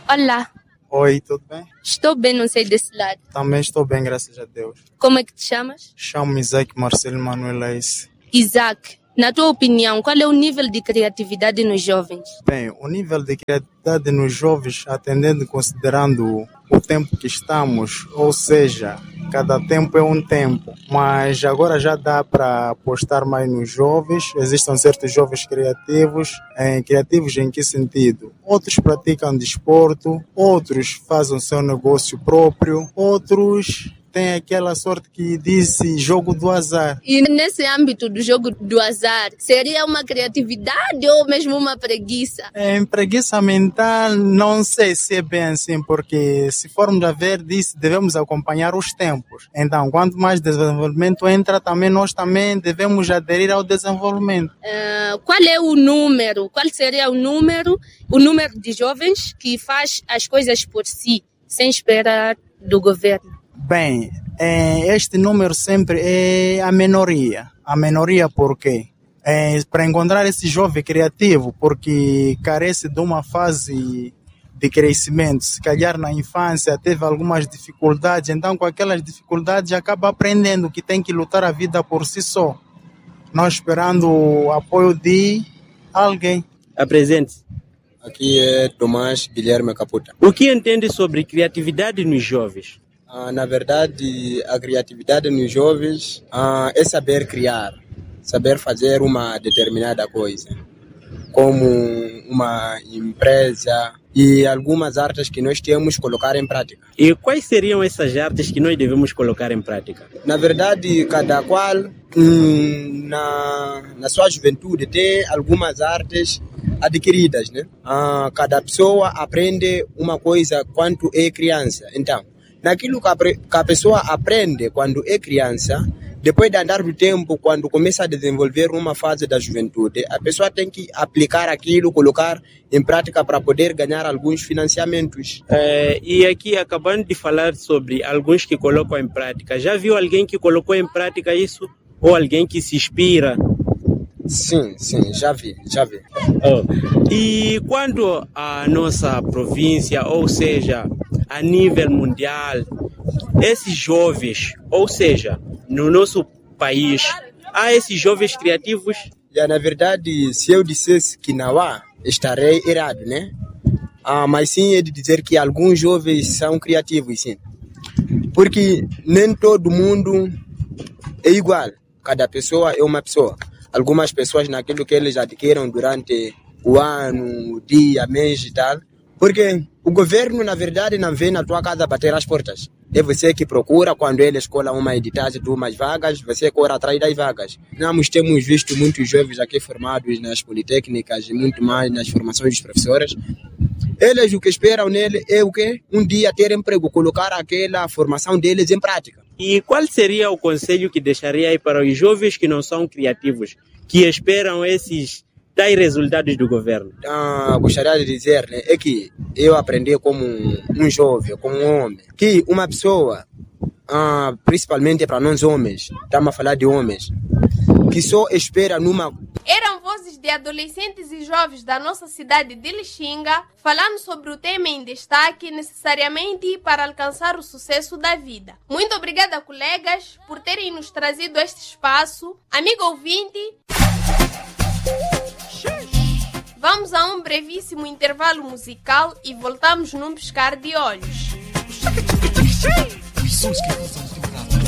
Olá. Oi, tudo bem? Estou bem, não sei desse lado. Também estou bem, graças a Deus. Como é que te chamas? Chamo-me Isaac Marcelo Manuel Ace. Isaac, na tua opinião, qual é o nível de criatividade nos jovens? Bem, o nível de criatividade nos jovens, atendendo e considerando o tempo que estamos, ou seja, cada tempo é um tempo, mas agora já dá para apostar mais nos jovens. Existem certos jovens criativos. Criativos em que sentido? Outros praticam desporto, outros fazem o seu negócio próprio, outros têm aquela sorte que diz jogo do azar. E nesse âmbito do jogo do azar, seria uma criatividade ou mesmo uma preguiça? Preguiça mental, não sei se é bem assim, porque se formos a ver, devemos acompanhar os tempos. Então, quanto mais desenvolvimento entra, também nós também devemos aderir ao desenvolvimento. Qual é o número? Qual seria o número de jovens que faz as coisas por si, sem esperar do governo? Bem, este número sempre é a minoria. A minoria por quê? Para encontrar esse jovem criativo, porque carece de uma fase de crescimento. Se calhar na infância teve algumas dificuldades, então com aquelas dificuldades acaba aprendendo que tem que lutar a vida por si só, não esperando o apoio de alguém. Apresente-se. Aqui é Tomás Guilherme Caputa. O que entende sobre criatividade nos jovens? Na verdade, a criatividade nos jovens é saber criar, saber fazer uma determinada coisa, como uma empresa e algumas artes que nós temos que colocar em prática. E quais seriam essas artes que nós devemos colocar em prática? Na verdade, cada qual na sua juventude tem algumas artes adquiridas, né? Cada pessoa aprende uma coisa quando é criança. Então, naquilo que a pessoa aprende quando é criança, depois de andar do tempo, quando começa a desenvolver uma fase da juventude, a pessoa tem que aplicar aquilo, colocar em prática para poder ganhar alguns financiamentos. E aqui, acabando de falar sobre alguns que colocam em prática, já viu alguém que colocou em prática isso? Ou alguém que se inspira? Sim, já vi. E quando a nossa província, ou seja, a nível mundial, esses jovens, ou seja, no nosso país, há esses jovens criativos? Na verdade, se eu dissesse que não há, estarei errado, né? Mas sim é de dizer que alguns jovens são criativos, sim. Porque nem todo mundo é igual. Cada pessoa é uma pessoa. Algumas pessoas naquilo que eles adquiriram durante o ano, o dia, mês e tal. Porque o governo, na verdade, não vem na tua casa bater as portas. É você que procura quando ele escolhe uma editagem de umas vagas, você corre atrás das vagas. Nós temos visto muitos jovens aqui formados nas politécnicas e muito mais nas formações dos professores. Eles o que esperam nele é o quê? Um dia ter emprego, colocar aquela formação deles em prática. E qual seria o conselho que deixaria aí para os jovens que não são criativos, que esperam esses tais resultados do governo? Gostaria de dizer, né, é que eu aprendi como um jovem, como um homem, que uma pessoa, principalmente para nós homens, estamos a falar de homens, que só espera numa... Eram vozes de adolescentes e jovens da nossa cidade de Lixinga falando sobre o tema em destaque necessariamente para alcançar o sucesso da vida. Muito obrigada, colegas, por terem nos trazido este espaço. Amigo ouvinte, vamos a um brevíssimo intervalo musical e voltamos num piscar de olhos.